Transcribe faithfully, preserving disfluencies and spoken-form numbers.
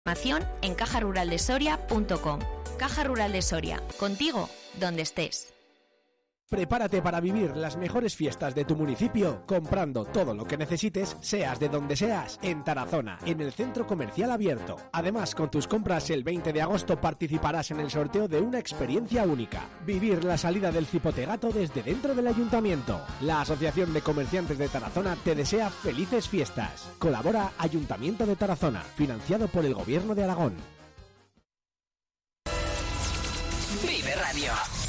Información en caja rural de soria punto com. Caja Rural de Soria, contigo donde estés. Prepárate para vivir las mejores fiestas de tu municipio comprando todo lo que necesites, seas de donde seas, en Tarazona, en el Centro Comercial Abierto. Además, con tus compras el veinte de agosto participarás en el sorteo de una experiencia única. Vivir la salida del cipotegato desde dentro del ayuntamiento. La Asociación de Comerciantes de Tarazona te desea felices fiestas. Colabora Ayuntamiento de Tarazona, financiado por el Gobierno de Aragón. Vive Radio.